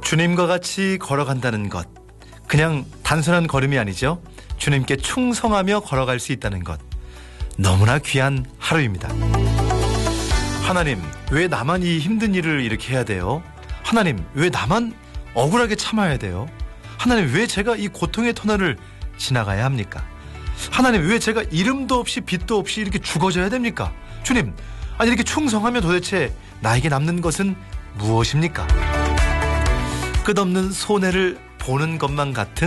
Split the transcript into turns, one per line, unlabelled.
주님과 같이 걸어간다는 것, 그냥 단순한 걸음이 아니죠. 주님께 충성하며 걸어갈 수 있다는 것, 너무나 귀한 하루입니다. 하나님, 왜 나만 이 힘든 일을 이렇게 해야 돼요? 하나님, 왜 나만 억울하게 참아야 돼요? 하나님, 왜 제가 이 고통의 터널을 지나가야 합니까? 하나님, 왜 제가 이름도 없이 빛도 없이 이렇게 죽어져야 됩니까? 주님, 아니 이렇게 충성하면 도대체 나에게 남는 것은 무엇입니까? 끝없는 손해를 보는 것만 같은